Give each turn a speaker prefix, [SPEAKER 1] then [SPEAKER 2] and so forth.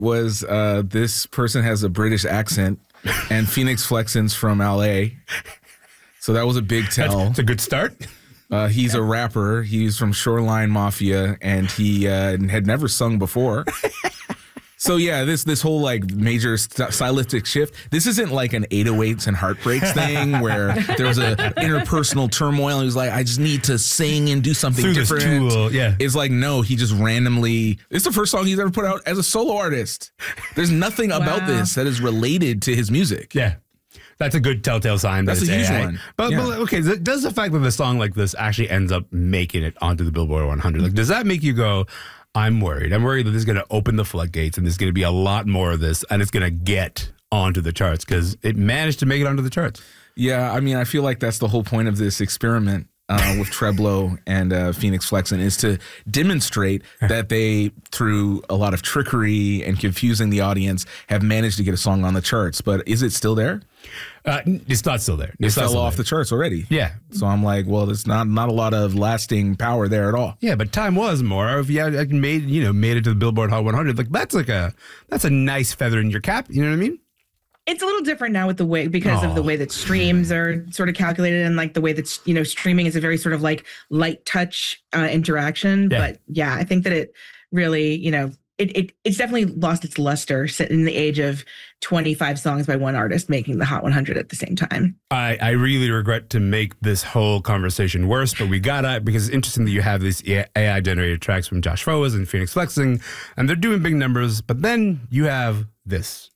[SPEAKER 1] was this person has a British accent, and Phoenix Flexen's from LA. So that was a big tell.
[SPEAKER 2] That's a good start.
[SPEAKER 1] He's a rapper. He's from Shoreline Mafia, and he had never sung before. So yeah, this whole like major stylistic shift. This isn't like an 808s and Heartbreaks thing where there was a interpersonal turmoil. And he was like, I just need to sing and do something
[SPEAKER 2] Through
[SPEAKER 1] different.
[SPEAKER 2] this tool, yeah.
[SPEAKER 1] It's like, no, he just randomly. It's the first song he's ever put out as a solo artist. There's nothing about this that is related to his music.
[SPEAKER 2] Yeah. That's a good telltale sign.
[SPEAKER 1] That's
[SPEAKER 2] that
[SPEAKER 1] a
[SPEAKER 2] it's
[SPEAKER 1] huge
[SPEAKER 2] AI.
[SPEAKER 1] one.
[SPEAKER 2] But okay, does the fact that a song like this actually ends up making it onto the Billboard 100, like, does that make you go, I'm worried. I'm worried that this is going to open the floodgates and there's going to be a lot more of this and it's going to get onto the charts because it managed to make it onto the charts.
[SPEAKER 1] Yeah, I mean, I feel like that's the whole point of this experiment with Treblo and Phoenix Flexen is to demonstrate that they, through a lot of trickery and confusing the audience, have managed to get a song on the charts. But is it still there?
[SPEAKER 2] It's not still there.
[SPEAKER 1] It fell off the charts already.
[SPEAKER 2] Yeah.
[SPEAKER 1] So I'm like, well, there's not a lot of lasting power there at all.
[SPEAKER 2] Yeah, but time was more. If you had made it to the Billboard Hot 100, like that's a nice feather in your cap. You know what I mean?
[SPEAKER 3] It's a little different now with the way, because of the way that streams are sort of calculated, and like the way that, streaming is a very sort of like light touch interaction.
[SPEAKER 2] Yeah.
[SPEAKER 3] But yeah, I think that it really, it's definitely lost its luster in the age of 25 songs by one artist making the Hot 100 at the same time.
[SPEAKER 2] I really regret to make this whole conversation worse, but we gotta, because it's interesting that you have these AI generated tracks from Josh Foas and Phoenix Flexen, and they're doing big numbers, but then you have this.